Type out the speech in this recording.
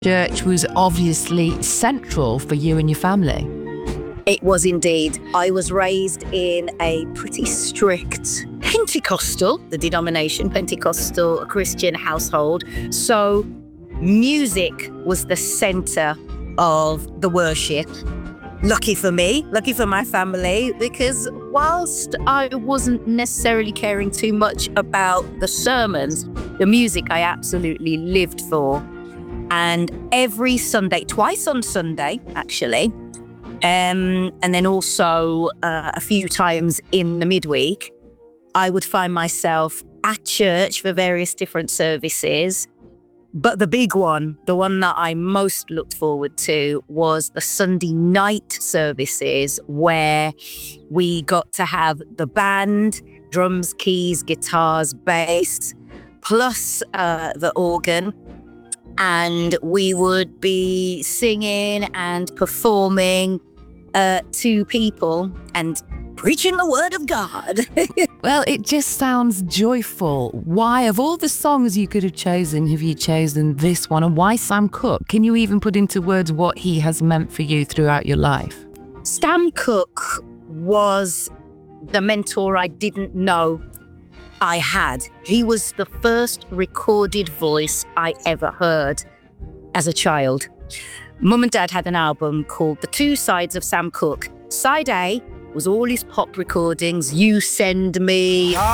Church was obviously central for you and your family. It was indeed. I was raised in a pretty strict Pentecostal, the denomination, Pentecostal Christian household. So music was the center of the worship. Lucky for me, lucky for my family, because whilst I wasn't necessarily caring too much about the sermons, the music I absolutely lived for. And every Sunday, twice on Sunday, actually, and then also a few times in the midweek, I would find myself at church for various different services. But the big one, the one that I most looked forward to, was the Sunday night services where we got to have the band, drums, keys, guitars, bass, plus the organ. And we would be singing and performing to people and preaching the word of God. Well, it just sounds joyful. Why, of all the songs you could have chosen, have you chosen this one? And why Sam Cooke? Can you even put into words what he has meant for you throughout your life? Sam Cooke was the mentor I didn't know I had. He was the first recorded voice I ever heard as a child. Mum and Dad had an album called The Two Sides of Sam Cooke. Side A was all his pop recordings, You Send Me,